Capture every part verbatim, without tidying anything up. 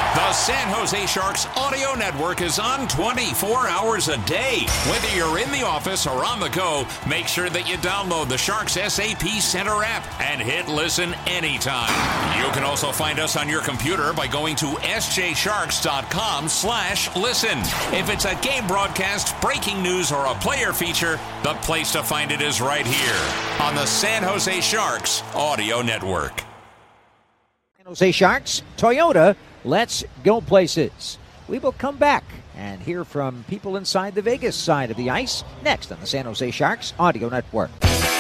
The San Jose Sharks audio network is on twenty-four hours a day. Whether you're in the office or on the go, make sure that you download the Sharks S A P Center app and hit listen anytime. You can also find us on your computer by going to sjsharks.com slash listen. If it's a game broadcast, breaking news, or a player feature, the place to find it is right here on the San Jose Sharks audio network. San Jose Sharks, Toyota, let's go places. We will come back and hear from people inside the Vegas side of the ice next on the San Jose Sharks audio network.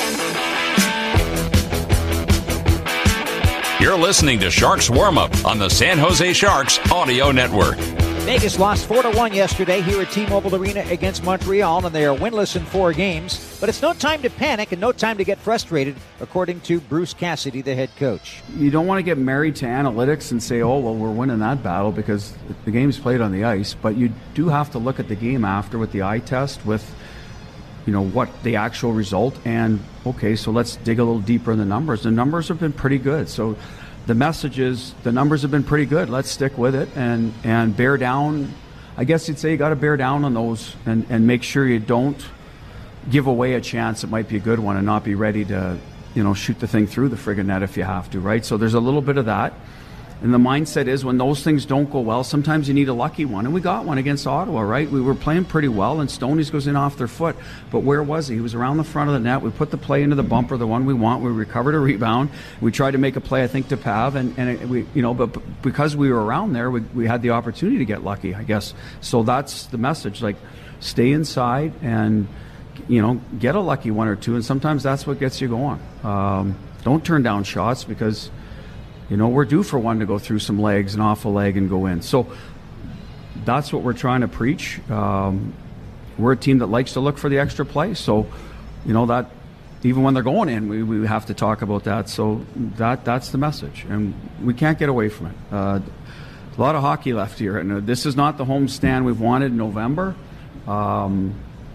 You're listening to Sharks Warm-Up on the San Jose Sharks audio network. Vegas lost four to one yesterday here at T-Mobile Arena against Montreal, and they are winless in four games. But it's no time to panic and no time to get frustrated, according to Bruce Cassidy, the head coach. You don't want to get married to analytics and say, oh, well, we're winning that battle because the game's played on the ice. But you do have to look at the game after with the eye test, with, you know, what the actual result. And, okay, so let's dig a little deeper in the numbers. The numbers have been pretty good. So the message is the numbers have been pretty good. Let's stick with it and, and bear down. I guess you'd say you got to bear down on those and, and make sure you don't give away a chance that might be a good one and not be ready to, you know, shoot the thing through the friggin' net if you have to, right? So there's a little bit of that. And the mindset is when those things don't go well, sometimes you need a lucky one. And we got one against Ottawa, right? We were playing pretty well, and Stoney's goes in off their foot. But where was he? He was around the front of the net. We put the play into the bumper, the one we want. We recovered a rebound. We tried to make a play, I think, to Pav. And, and it, we, you know, but because we were around there, we, we had the opportunity to get lucky, I guess. So that's the message. Like, stay inside and, you know, get a lucky one or two. And sometimes that's what gets you going. Um, don't turn down shots because, you know, we're due for one to go through some legs, an off a leg, and go in. So that's what we're trying to preach. Um, we're a team that likes to look for the extra play. So, you know, that even when they're going in, we, we have to talk about that. So that that's the message. And we can't get away from it. Uh, a lot of hockey left here. And this is not the home stand we've wanted in November. Um,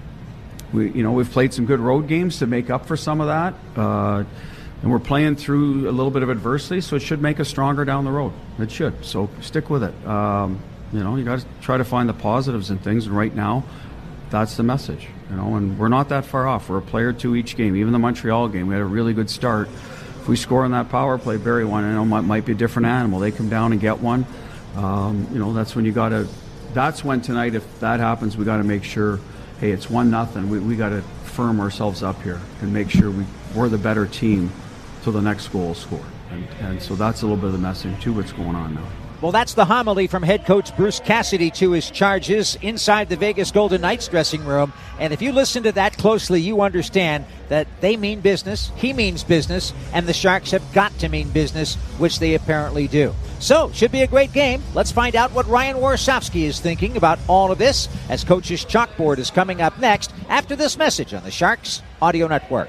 we, you know, we've played some good road games to make up for some of that. Uh, And we're playing through a little bit of adversity, so it should make us stronger down the road. It should. So stick with it. Um, you know, you got to try to find the positives in things. And right now, that's the message. You know, and we're not that far off. We're a player or two each game. Even the Montreal game, we had a really good start. If we score on that power play, bury one, I know might, might be a different animal. They come down and get one. Um, you know, that's when you got to. That's when tonight, if that happens, we got to make sure. Hey, it's one nothing. We we got to firm ourselves up here and make sure we we're the better team till the next goal is scored. And, and so that's a little bit of the message, too, what's going on now. Well, that's the homily from head coach Bruce Cassidy to his charges inside the Vegas Golden Knights dressing room. And if you listen to that closely, you understand that they mean business, he means business, and the Sharks have got to mean business, which they apparently do. So, should be a great game. Let's find out what Ryan Warsofsky is thinking about all of this as Coach's Chalkboard is coming up next after this message on the Sharks Audio Network.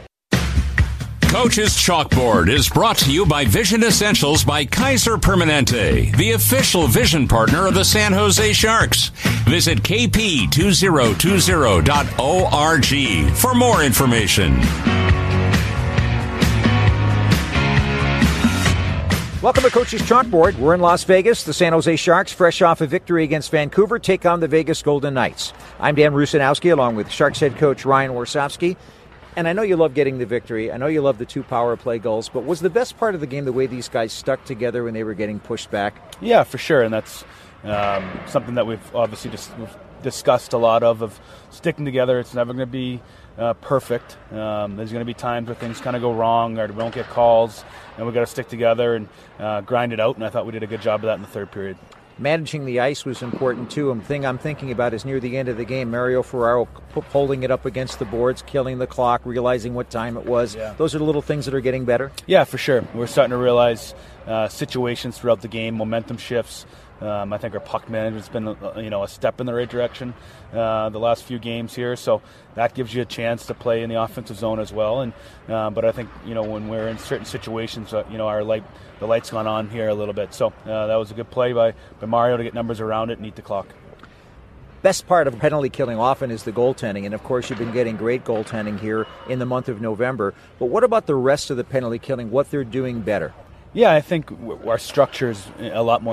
Coach's Chalkboard is brought to you by Vision Essentials by Kaiser Permanente, the official vision partner of the San Jose Sharks. Visit k p two thousand twenty dot org for more information. Welcome to Coach's Chalkboard. We're in Las Vegas. The San Jose Sharks, fresh off a victory against Vancouver, take on the Vegas Golden Knights. I'm Dan Rusanowski, along with Sharks head coach Ryan Warsofsky. And I know you love getting the victory. I know you love the two power play goals. But was the best part of the game the way these guys stuck together when they were getting pushed back? Yeah, for sure. And that's um, something that we've obviously just we've discussed a lot of, of sticking together. It's never going to be uh, perfect. Um, there's going to be times where things kind of go wrong or we won't get calls. And we've got to stick together and uh, grind it out. And I thought we did a good job of that in the third period. Managing the ice was important, too. The thing I'm thinking about is near the end of the game, Mario Ferraro holding it up against the boards, killing the clock, realizing what time it was. Yeah. Those are the little things that are getting better? Yeah, for sure. We're starting to realize uh, situations throughout the game, momentum shifts. Um, I think our puck management's been, uh, you know, a step in the right direction uh, the last few games here. So that gives you a chance to play in the offensive zone as well. And uh, but I think, you know, when we're in certain situations, uh, you know, our light, the light's gone on here a little bit. So uh, that was a good play by, by Mario to get numbers around it and eat the clock. Best part of penalty killing often is the goaltending, and of course you've been getting great goaltending here in the month of November. But what about the rest of the penalty killing, what they're doing better? Yeah, I think our structure is a lot more